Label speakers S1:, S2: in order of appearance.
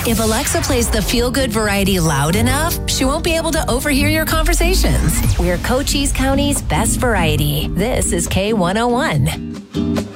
S1: If Alexa plays the feel-good variety loud enough, she won't be able to overhear your conversations. We're Cochise County's best variety. This is K101.